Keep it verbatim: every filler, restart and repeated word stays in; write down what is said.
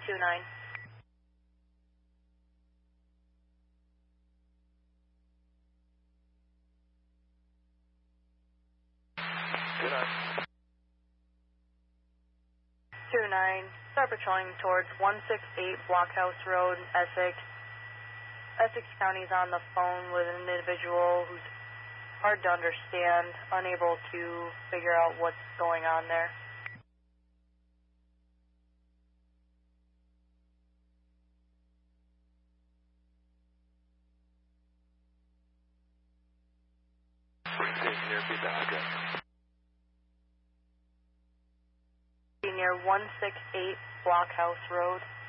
two nine. two nine. two nine. Start patrolling towards one six eight Blockhouse Road, Essex. Essex County is on the phone with an individual who's hard to understand, unable to figure out what's going on there. Can you repeat the address? Near one six eight Blockhouse Road.